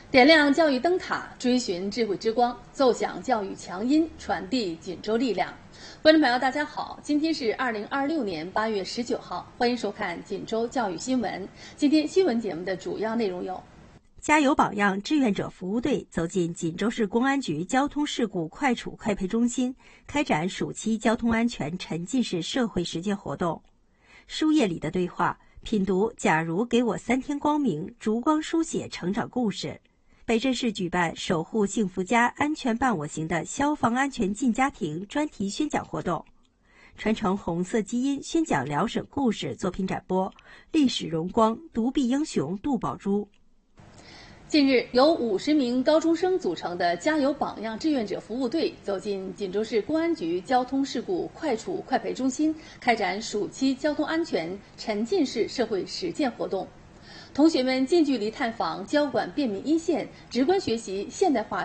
点亮教育灯塔，追寻智慧之光，奏响教育强音，传递锦州力量。观众朋友，大家好，今天是2026年8月19号，欢迎收看锦州教育新闻。今天新闻节目的主要内容有： 加油榜样志愿者服务队走进锦州市公安局交通事故快处快配中心，开展暑期交通安全沉浸式社会实践活动。书页里的对话，品读假如给我3天光明，烛光书写成长故事。北镇市举办守护幸福家安全伴我行的消防安全进家庭专题宣讲活动，传承红色基因宣讲辽沈故事作品展播，历史荣光独臂英雄杜宝珠。 近日，由50名高中生组成的加油榜样志愿者服务队走进锦州市公安局交通事故快处快配中心，开展暑期交通安全沉浸式社会实践活动。同学们近距离探访交管便民一线，直观学习现代化